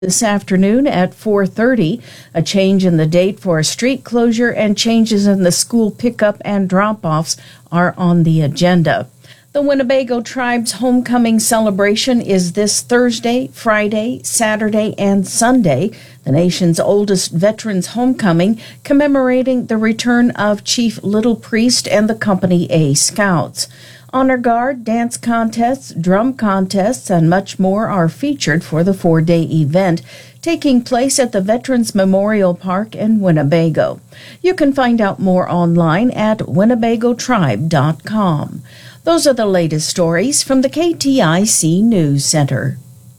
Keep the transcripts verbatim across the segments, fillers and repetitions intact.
This afternoon at four thirty, a change in the date for a street closure and changes in the school pickup and drop-offs are on the agenda. The Winnebago Tribe's homecoming celebration is this Thursday, Friday, Saturday, and Sunday, the nation's oldest veterans homecoming, commemorating the return of Chief Little Priest and the Company A Scouts. Honor Guard, dance contests, drum contests, and much more are featured for the four-day event taking place at the Veterans Memorial Park in Winnebago. You can find out more online at winnebago tribe dot com. Those are the latest stories from the K T I C News Center.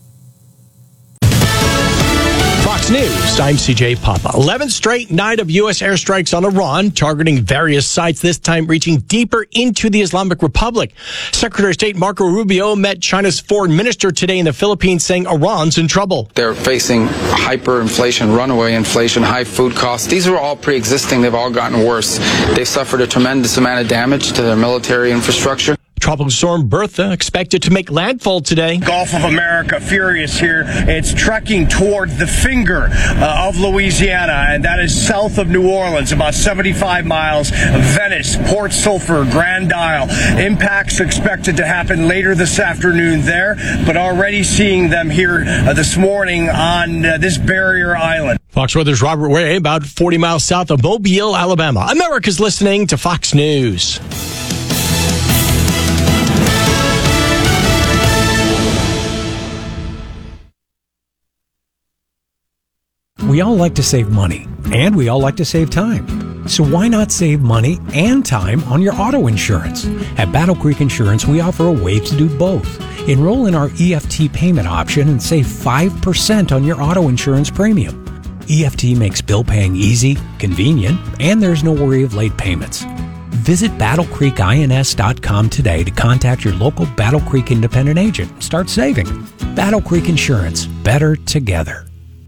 Fox News, I'm C J Papa. eleventh straight night of U S airstrikes on Iran, targeting various sites, this time reaching deeper into the Islamic Republic. Secretary of State Marco Rubio met China's foreign minister today in the Philippines, saying Iran's in trouble. They're facing hyperinflation, runaway inflation, high food costs. These are all pre-existing. They've all gotten worse. They've suffered a tremendous amount of damage to their military infrastructure. Tropical storm Bertha expected to make landfall today. Gulf of America furious here. It's trekking toward the finger uh, of Louisiana, and that is south of New Orleans, about seventy-five miles. Venice, Port Sulphur, Grand Isle. Impacts expected to happen later this afternoon there, but already seeing them here uh, this morning on uh, this barrier island. Fox Weather's Robert Way, about forty miles south of Mobile, Alabama. America's listening to Fox News. We all like to save money, and we all like to save time. So why not save money and time on your auto insurance? At Battle Creek Insurance, we offer a way to do both. Enroll in our E F T payment option and save five percent on your auto insurance premium. E F T makes bill paying easy, convenient, and there's no worry of late payments. Visit battle creek ins dot com today to contact your local Battle Creek independent agent and start saving. Battle Creek Insurance, better together.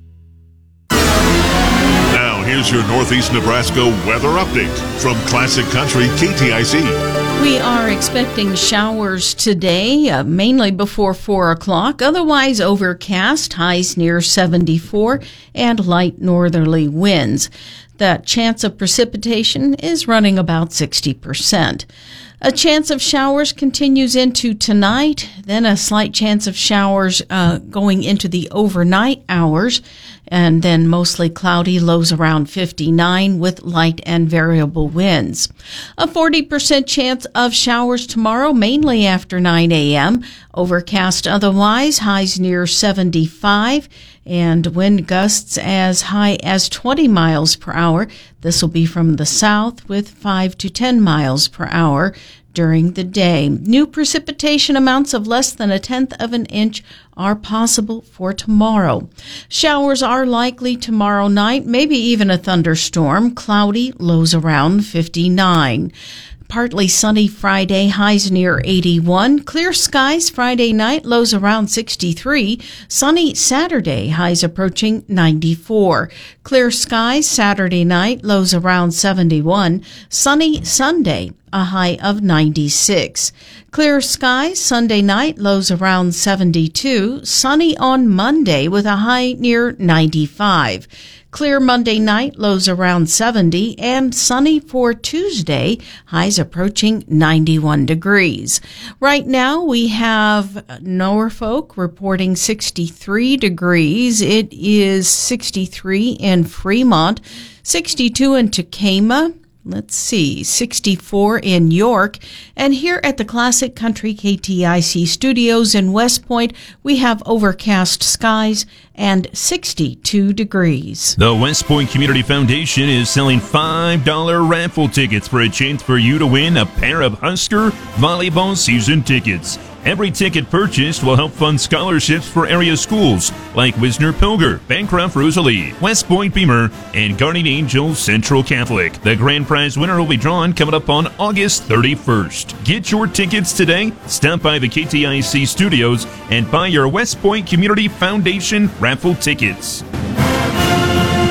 Here's your Northeast Nebraska weather update from Classic Country K T I C. We are expecting showers today, uh, mainly before four o'clock. Otherwise overcast, highs near seventy-four, and light northerly winds. The chance of precipitation is running about sixty percent. A chance of showers continues into tonight, then a slight chance of showers uh, going into the overnight hours, and then mostly cloudy, lows around fifty-nine with light and variable winds. A forty percent chance of showers tomorrow, mainly after nine a.m. Overcast otherwise, highs near seventy-five, and wind gusts as high as twenty miles per hour. This will be from the south with five to ten miles per hour during the day. New precipitation amounts of less than a tenth of an inch are possible for tomorrow. Showers are likely tomorrow night, maybe even a thunderstorm. Cloudy, lows around fifty-nine. Partly sunny Friday, highs near eighty-one. Clear skies Friday night, lows around sixty-three. Sunny Saturday, highs approaching ninety-four. Clear skies Saturday night, lows around seventy-one. Sunny Sunday, a high of ninety-six. Clear skies Sunday night, lows around seventy-two. Sunny on Monday with a high near ninety-five. Clear Monday night, lows around seventy, and sunny for Tuesday, highs approaching ninety-one degrees. Right now, we have Norfolk reporting sixty-three degrees. It is sixty-three in Fremont, sixty-two in Tekamah. Let's see, sixty-four in York. And here at the Classic Country K T I C studios in West Point, we have overcast skies and sixty-two degrees. The West Point Community Foundation is selling five dollar raffle tickets for a chance for you to win a pair of Husker volleyball season tickets. Every ticket purchased will help fund scholarships for area schools like Wisner Pilger, Bancroft Rosalie, West Point Beamer, and Guardian Angel Central Catholic. The grand prize winner will be drawn coming up on August thirty-first. Get your tickets today. Stop by the K T I C studios and buy your West Point Community Foundation raffle tickets.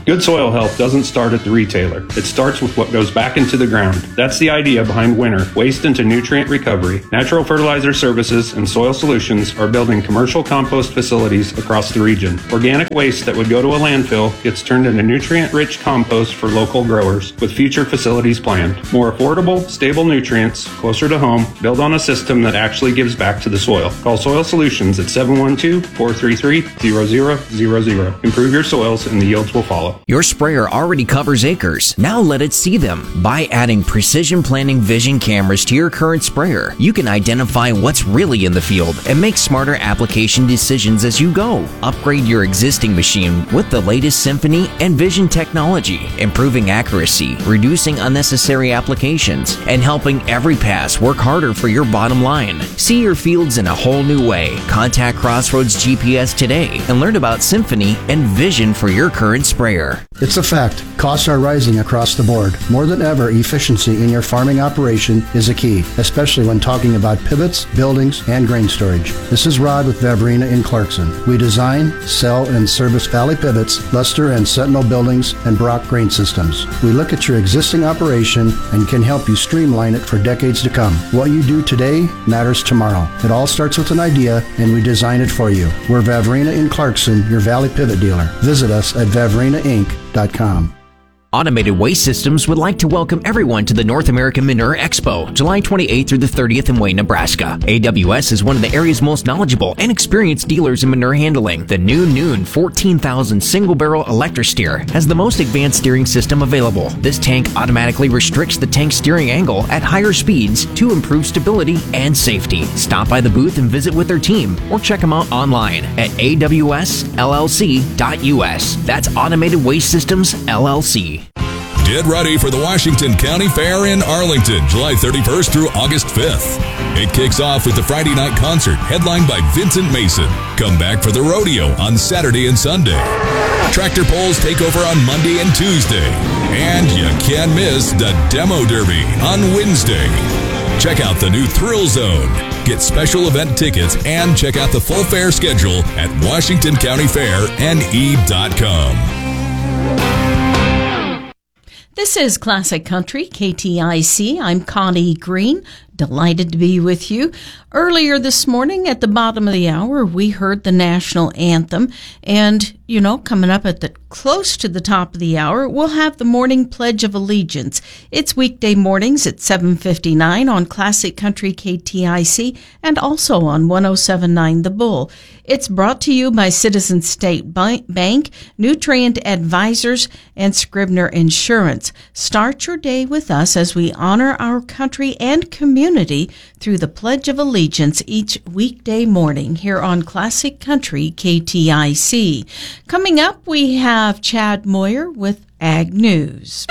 Good soil health doesn't start at the retailer. It starts with what goes back into the ground. That's the idea behind Winter, Waste into Nutrient Recovery. Natural Fertilizer Services and Soil Solutions are building commercial compost facilities across the region. Organic waste that would go to a landfill gets turned into nutrient-rich compost for local growers, with future facilities planned. More affordable, stable nutrients, closer to home, build on a system that actually gives back to the soil. Call Soil Solutions at seven one two, four three three, zero zero zero zero. Improve your soils and the yields will follow. Your sprayer already covers acres. Now let it see them. By adding Precision Planting Vision cameras to your current sprayer, you can identify what's really in the field and make smarter application decisions as you go. Upgrade your existing machine with the latest Symphony and Vision technology, improving accuracy, reducing unnecessary applications, and helping every pass work harder for your bottom line. See your fields in a whole new way. Contact Crossroads G P S today and learn about Symphony and Vision for your current sprayer. It's a fact. Costs are rising across the board. More than ever, efficiency in your farming operation is a key, especially when talking about pivots, buildings, and grain storage. This is Rod with Vavrina in Clarkson. We design, sell, and service Valley Pivots, Luster and Sentinel buildings, and Brock grain systems. We look at your existing operation and can help you streamline it for decades to come. What you do today matters tomorrow. It all starts with an idea, and we design it for you. We're Vavrina in Clarkson, your Valley Pivot dealer. Visit us at vavrina inc dot com. Automated Waste Systems would like to welcome everyone to the North American Manure Expo, July twenty-eighth through the thirtieth in Wayne, Nebraska. A W S is one of the area's most knowledgeable and experienced dealers in manure handling. The new Noon fourteen thousand single-barrel electric steer has the most advanced steering system available. This tank automatically restricts the tank steering angle at higher speeds to improve stability and safety. Stop by the booth and visit with their team, or check them out online at A W S L L C dot U S. That's Automated Waste Systems, L L C. Get ready for the Washington County Fair in Arlington, July thirty-first through August fifth. It kicks off with the Friday night concert headlined by Vincent Mason. Come back for the rodeo on Saturday and Sunday. Tractor pulls take over on Monday and Tuesday. And you can't miss the Demo Derby on Wednesday. Check out the new Thrill Zone. Get special event tickets and check out the full fair schedule at Washington County Fair N E dot com. This is Classic Country, K T I C. I'm Connie Green. Delighted to be with you. Earlier this morning at the bottom of the hour, we heard the national anthem. And, you know, coming up at the close to the top of the hour, we'll have the morning Pledge of Allegiance. It's weekday mornings at seven fifty-nine on Classic Country K T I C and also on one oh seven point nine The Bull. It's brought to you by Citizen State Bank, Nutrient Advisors, and Scribner Insurance. Start your day with us as we honor our country and community through the Pledge of Allegiance each weekday morning here on Classic Country K T I C. Coming up, we have Chad Moyer with Ag News.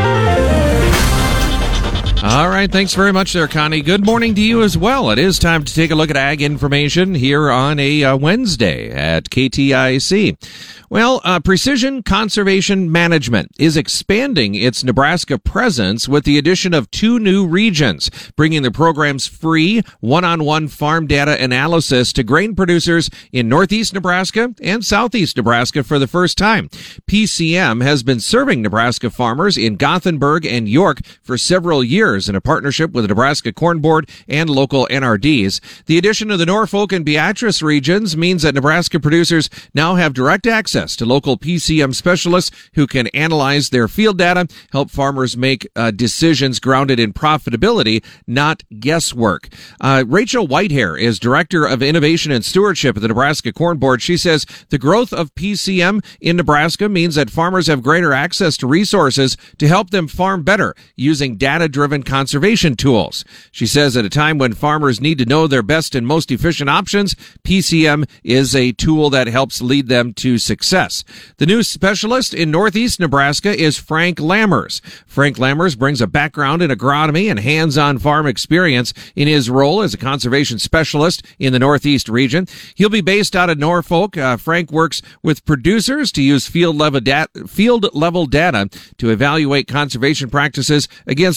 All right, thanks very much there, Connie. Good morning to you as well. It is time to take a look at ag information here on a uh, Wednesday at K T I C. Well, uh, Precision Conservation Management is expanding its Nebraska presence with the addition of two new regions, bringing the program's free one-on-one farm data analysis to grain producers in northeast Nebraska and southeast Nebraska for the first time. P C M has been serving Nebraska farmers in Gothenburg and York for several years in a partnership with the Nebraska Corn Board and local N R Ds. The addition of the Norfolk and Beatrice regions means that Nebraska producers now have direct access to local P C M specialists who can analyze their field data, help farmers make uh, decisions grounded in profitability, not guesswork. Uh, Rachel Whitehair is Director of Innovation and Stewardship at the Nebraska Corn Board. She says the growth of P C M in Nebraska means that farmers have greater access to resources to help them farm better using data-driven conservation tools. She says at a time when farmers need to know their best and most efficient options, P C M is a tool that helps lead them to success. The new specialist in northeast Nebraska is Frank Lammers. Frank Lammers brings a background in agronomy and hands-on farm experience in his role as a conservation specialist in the northeast region. He'll be based out of Norfolk. Uh, Frank works with producers to use field level, dat- field level data to evaluate conservation practices against real problems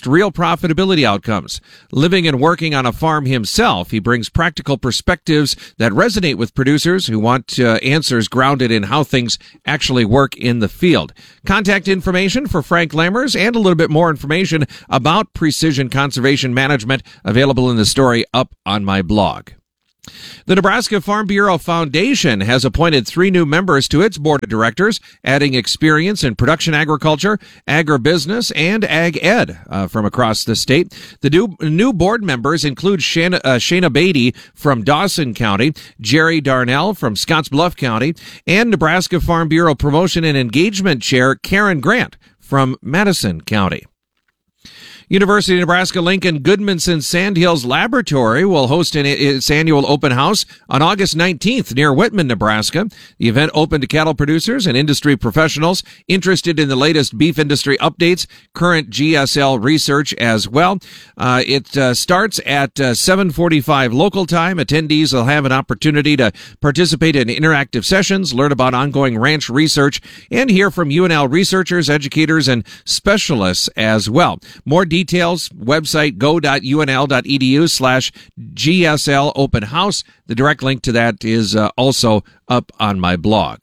profitability outcomes. Living and working on a farm himself, he brings practical perspectives that resonate with producers who want uh, answers grounded in how things actually work in the field. Contact information for Frank Lammers and a little bit more information about precision conservation management available in the story up on my blog. The Nebraska Farm Bureau Foundation has appointed three new members to its board of directors, adding experience in production agriculture, agribusiness, and ag ed uh, from across the state. The new, new board members include Shana, uh, Shana Beatty from Dawson County, Jerry Darnell from Scottsbluff County, and Nebraska Farm Bureau Promotion and Engagement Chair Karen Grant from Madison County. University of Nebraska-Lincoln Goodmanson Sandhills Laboratory will host an, its annual open house on August nineteenth near Whitman, Nebraska. The event open to cattle producers and industry professionals interested in the latest beef industry updates, current G S L research as well. Uh, it uh, starts at uh, seven forty-five local time. Attendees will have an opportunity to participate in interactive sessions, learn about ongoing ranch research, and hear from U N L researchers, educators, and specialists as well. More details Details, website go.unl.edu slash GSL open house. The direct link to that is uh, also up on my blog.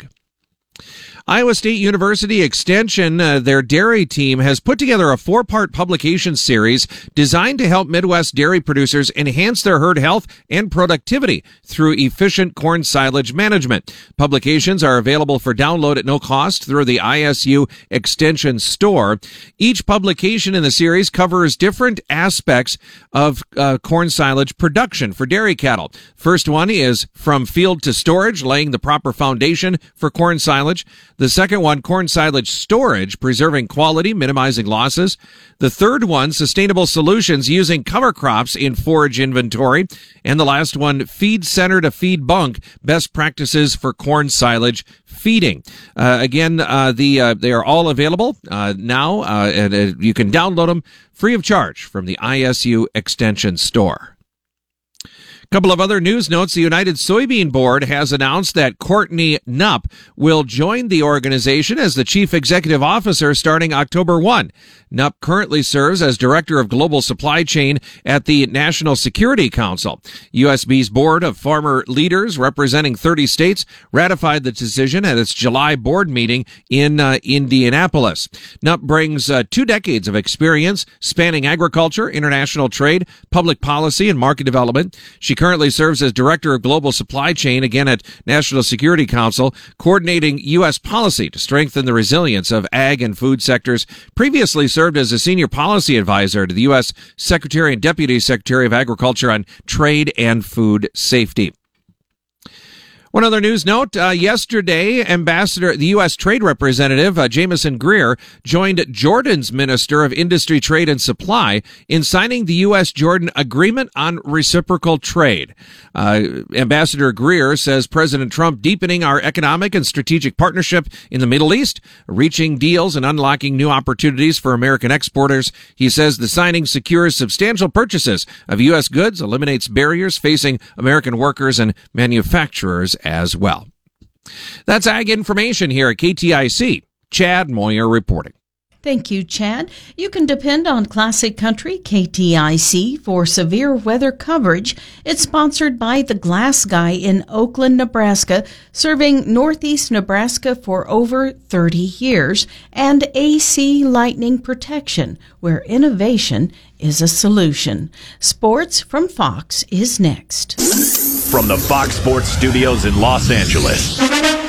Iowa State University Extension, uh, their dairy team, has put together a four-part publication series designed to help Midwest dairy producers enhance their herd health and productivity through efficient corn silage management. Publications are available for download at no cost through the I S U Extension store. Each publication in the series covers different aspects of uh, corn silage production for dairy cattle. First one is From Field to Storage, laying the proper foundation for corn silage. The second one, corn silage storage, preserving quality, minimizing losses. The third one, sustainable solutions using cover crops in forage inventory. And the last one, feed center to feed bunk, best practices for corn silage feeding. Uh, again, uh, the uh, they are all available uh, now, uh, and uh, you can download them free of charge from the I S U Extension store. Couple of other news notes. The United Soybean Board has announced that Courtney Knupp will join the organization as the chief executive officer starting October first. Knupp currently serves as director of global supply chain at the National Security Council. U S B's board of farmer leaders representing thirty states ratified the decision at its July board meeting in uh, Indianapolis. Knupp brings uh, two decades of experience spanning agriculture, international trade, public policy, and market development. She currently serves as Director of Global Supply Chain, again at National Security Council, coordinating U S policy to strengthen the resilience of ag and food sectors. Previously served as a Senior Policy Advisor to the U S Secretary and Deputy Secretary of Agriculture on Trade and Food Safety. One other news note, uh, yesterday, Ambassador, the U S Trade Representative, uh, Jameson Greer, joined Jordan's Minister of Industry, Trade, and Supply in signing the U S Jordan Agreement on Reciprocal Trade. Uh, Ambassador Greer says President Trump deepening our economic and strategic partnership in the Middle East, reaching deals and unlocking new opportunities for American exporters. He says the signing secures substantial purchases of U S goods, eliminates barriers facing American workers and manufacturers as well. That's Ag Information here at K T I C. Chad Moyer reporting. Thank you, Chad. You can depend on Classic Country K T I C for severe weather coverage. It's sponsored by The Glass Guy in Oakland, Nebraska, serving northeast Nebraska for over thirty years, and A C Lightning Protection, where innovation is a solution. Sports from Fox is next. From the Fox Sports Studios in Los Angeles,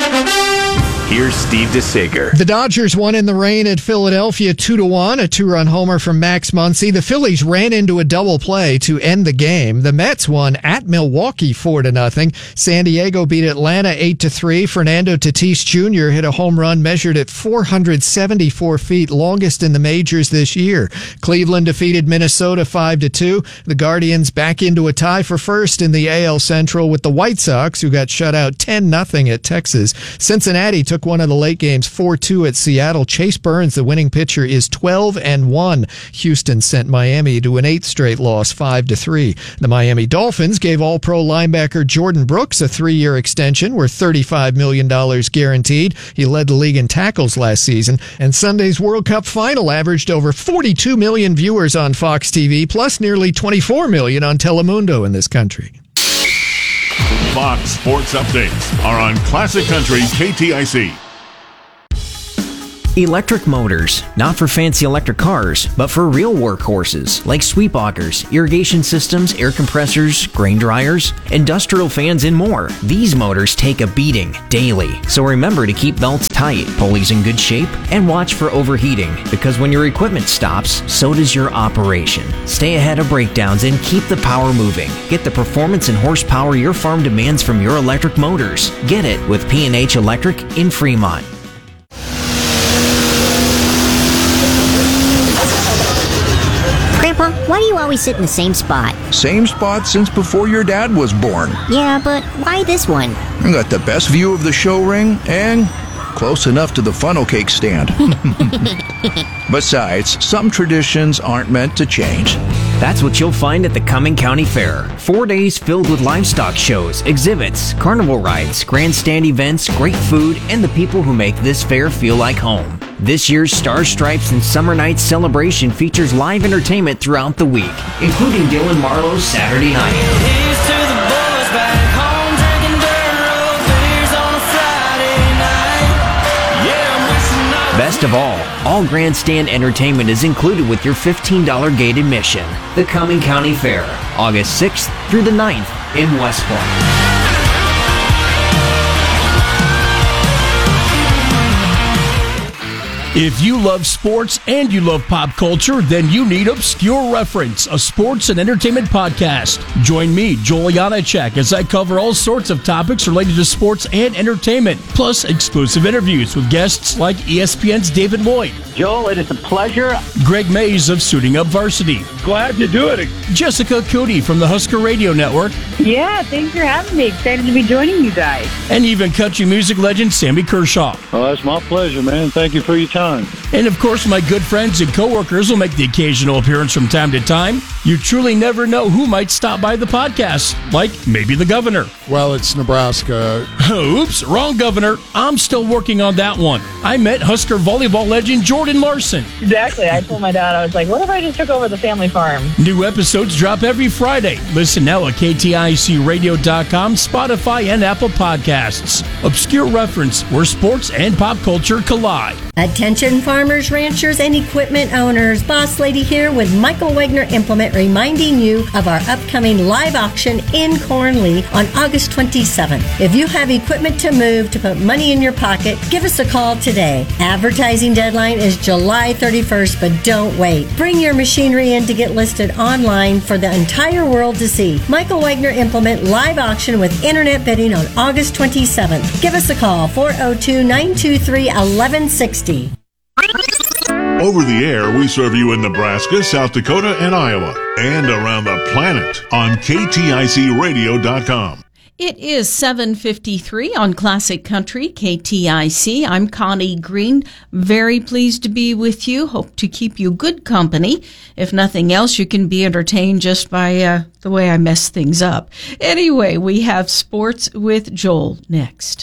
here's Steve DeSager. The Dodgers won in the rain at Philadelphia two to one, a two-run homer from Max Muncy. The Phillies ran into a double play to end the game. The Mets won at Milwaukee four to nothing. San Diego beat Atlanta eight to three. Fernando Tatis Junior hit a home run measured at four hundred seventy-four feet, longest in the majors this year. Cleveland defeated Minnesota five to two. The Guardians back into a tie for first in the A L Central with the White Sox, who got shut out ten nothing at Texas. Cincinnati took took one of the late games four two at Seattle. Chase Burns, the winning pitcher, is twelve and one. Houston sent Miami to an eighth straight loss, five to three. The Miami Dolphins gave All-Pro linebacker Jordan Brooks a three-year extension worth thirty-five million dollars guaranteed. He led the league in tackles last season. And Sunday's World Cup final averaged over forty-two million viewers on Fox T V, plus nearly twenty-four million on Telemundo in this country. Fox Sports Updates are on Classic Country K T I C. Electric motors, not for fancy electric cars, but for real workhorses like sweep augers, irrigation systems, air compressors, grain dryers, industrial fans, and more. These motors take a beating daily, so remember to keep belts tight, pulleys in good shape, and watch for overheating, because when your equipment stops, so does your operation. Stay ahead of breakdowns and keep the power moving. Get the performance and horsepower your farm demands from your electric motors. Get it with P and H Electric in Fremont. Grandpa, why do you always sit in the same spot? Same spot since before your dad was born. Yeah, but why this one? You got the best view of the show ring and close enough to the funnel cake stand. Besides, some traditions aren't meant to change. That's what you'll find at the Cumming County Fair. Four days filled with livestock shows, exhibits, carnival rides, grandstand events, great food, and the people who make this fair feel like home. This year's Star Stripes and Summer Nights celebration features live entertainment throughout the week, including Dylan Marlowe's Saturday night. Here's to the boys back home drinking dirt road beers on a Friday night. Yeah, I'm wishing I Best of all, all grandstand entertainment is included with your fifteen dollars gate admission. The Cumming County Fair, August sixth through the ninth in West Point. If you love sports and you love pop culture, then you need Obscure Reference, a sports and entertainment podcast. Join me, Joel Janacek, as I cover all sorts of topics related to sports and entertainment, plus exclusive interviews with guests like E S P N's David Lloyd. Joel, it is a pleasure. Greg Mays of Suiting Up Varsity. Glad to do it. Jessica Cootie from the Husker Radio Network. Yeah, thanks for having me. Excited to be joining you guys. And even country music legend Sammy Kershaw. Well, that's my pleasure, man. Thank you for your time. And of course, my good friends and coworkers will make the occasional appearance from time to time. You truly never know who might stop by the podcast, like maybe the governor. Well, it's Nebraska. Oops, wrong governor. I'm still working on that one. I met Husker volleyball legend Jordan Larson. Exactly. I told my dad, I was like, what if I just took over the family farm? New episodes drop every Friday. Listen now at K T I C radio dot com, Spotify, and Apple Podcasts. Obscure Reference, where sports and pop culture collide. Attention farmers, ranchers, and equipment owners. Boss Lady here with Michael Wagner Implement reminding you of our upcoming live auction in Cornley on August twenty-seventh. If you have equipment to move to put money in your pocket, give us a call today. Advertising deadline is July thirty-first, but don't wait. Bring your machinery in to get listed online for the entire world to see. Michael Wagner Implement live auction with internet bidding on August twenty-seventh. Give us a call, four oh two, nine two three, one one six oh. Over the air, we serve you in Nebraska, South Dakota, and Iowa, and around the planet on K T I C radio dot com. It is seven fifty-three on Classic Country, K T I C. I'm Connie Green. Very pleased to be with you. Hope to keep you good company. If nothing else, you can be entertained just by uh, the way I mess things up. Anyway, we have sports with Joel next.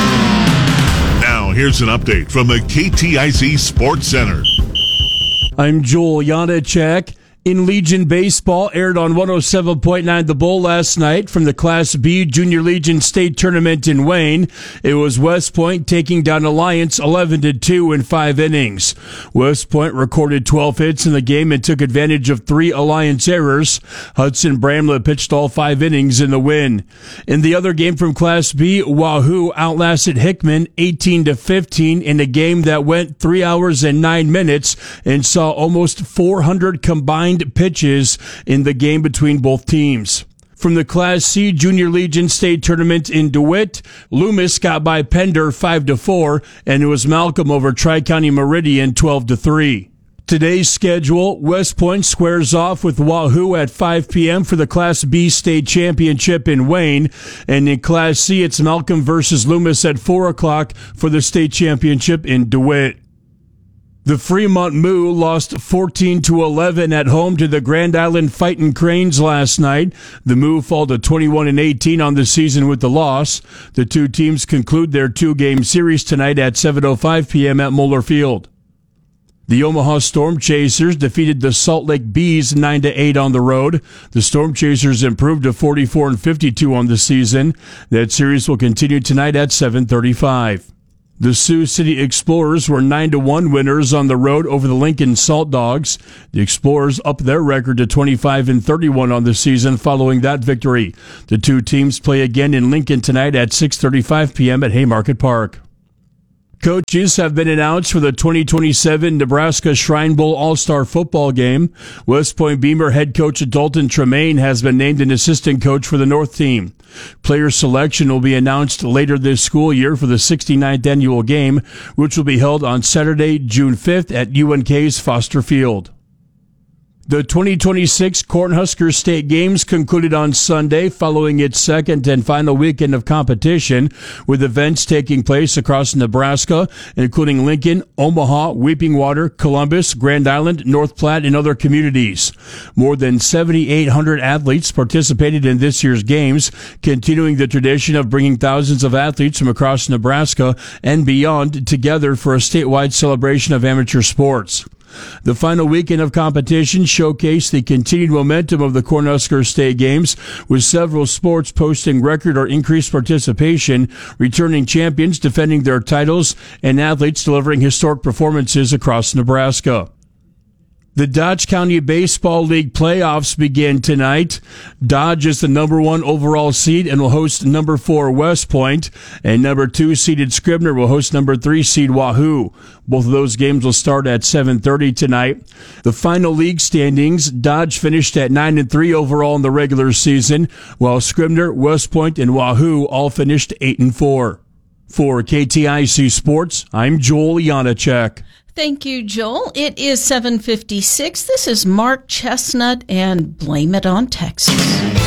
Now, here's an update from the K T I C Sports Center. I'm Joel Janacek. In Legion Baseball, aired on one oh seven point nine The Bull last night from the Class B Junior Legion State Tournament in Wayne. It was West Point taking down Alliance eleven to two in five innings. West Point recorded twelve hits in the game and took advantage of three Alliance errors. Hudson Bramlett pitched all five innings in the win. In the other game from Class B, Wahoo outlasted Hickman eighteen to fifteen in a game that went three hours and nine minutes and saw almost four hundred combined pitches in the game between both teams. From the Class C Junior Legion State Tournament in DeWitt, Loomis got by Pender five to four, and it was Malcolm over Tri-County Meridian twelve to three. Today's schedule, West Point squares off with Wahoo at five p.m. for the Class B state championship in Wayne. And in Class C, it's Malcolm versus Loomis at four o'clock for the state championship in DeWitt. The Fremont Moo lost fourteen to eleven at home to the Grand Island Fightin' Cranes last night. The Moo fall to twenty-one and eighteen on the season with the loss. The two teams conclude their two-game series tonight at seven oh five p.m. at Moeller Field. The Omaha Storm Chasers defeated the Salt Lake Bees nine to eight on the road. The Storm Chasers improved to forty-four and fifty-two on the season. That series will continue tonight at seven thirty-five. The Sioux City Explorers were nine to one winners on the road over the Lincoln Salt Dogs. The Explorers upped their record to twenty-five and thirty-one on the season following that victory. The two teams play again in Lincoln tonight at six thirty-five p.m. at Haymarket Park. Coaches have been announced for the twenty twenty-seven Nebraska Shrine Bowl All-Star Football Game. West Point Beamer head coach Dalton Tremaine has been named an assistant coach for the North team. Player selection will be announced later this school year for the sixty-ninth annual game, which will be held on Saturday, June fifth at U N K's Foster Field. The twenty twenty-six Cornhusker State Games concluded on Sunday following its second and final weekend of competition, with events taking place across Nebraska, including Lincoln, Omaha, Weeping Water, Columbus, Grand Island, North Platte, and other communities. More than seventy-eight hundred athletes participated in this year's games, continuing the tradition of bringing thousands of athletes from across Nebraska and beyond together for a statewide celebration of amateur sports. The final weekend of competition showcased the continued momentum of the Cornhusker State Games, with several sports posting record or increased participation, returning champions defending their titles, and athletes delivering historic performances across Nebraska. The Dodge County Baseball League playoffs begin tonight. Dodge is the number one overall seed and will host number four West Point, and number two seeded Scribner will host number three seed Wahoo. Both of those games will start at seven thirty tonight. The final league standings, Dodge finished at nine and three overall in the regular season, while Scribner, West Point, and Wahoo all finished eight and four. For K T I C Sports, I'm Joel Janacek. Thank you, Joel. It is seven fifty-six. This is Mark Chestnut and Blame It on Texas.